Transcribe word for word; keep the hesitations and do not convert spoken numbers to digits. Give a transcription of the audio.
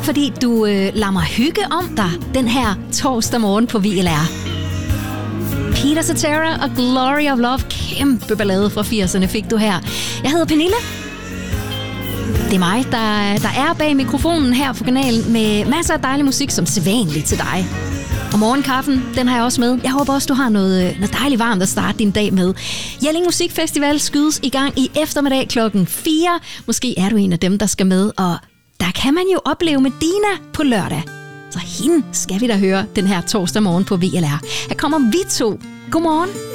fordi du øh, lader mig hygge om dig den her torsdag morgen på V L R. Peter Cetera og Glory of Love. Kæmpe ballade fra firserne fik du her. Jeg hedder Pernille. Det er mig, der, der er bag mikrofonen her på kanalen med masser af dejlig musik som sædvanligt til dig. Og morgenkaffen, den har jeg også med. Jeg håber også, du har noget, noget dejligt varmt at starte din dag med. Jelling Musikfestival skydes i gang i eftermiddag klokken fire. Måske er du en af dem, der skal med, og der kan man jo opleve Medina på lørdag. Så hende skal vi da høre den her torsdag morgen på V L R. Her kommer vi to. Godmorgen.